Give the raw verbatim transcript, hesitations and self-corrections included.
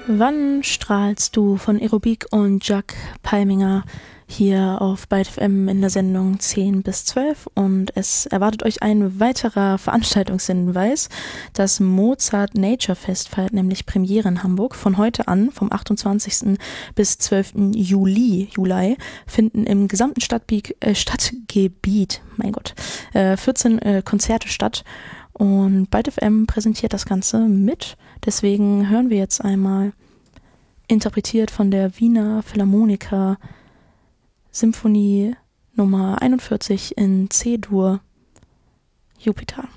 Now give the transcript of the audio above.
Wann strahlst du von Aerobik und Jack Palminger hier auf Byte F M in der Sendung zehn bis zwölf und es erwartet euch ein weiterer Veranstaltungshinweis. Das Mozart Nature Fest feiert nämlich Premiere in Hamburg. Von heute an, vom achtundzwanzigsten bis zwölften Juli, Juli, finden im gesamten Stadtbieg, äh, Stadtgebiet, mein Gott, äh, vierzehn äh, Konzerte statt. Und Byte F M präsentiert das Ganze mit. Deswegen hören wir jetzt einmal, interpretiert von der Wiener Philharmoniker, Symphonie Nummer einundvierzig in C-Dur, Jupiter.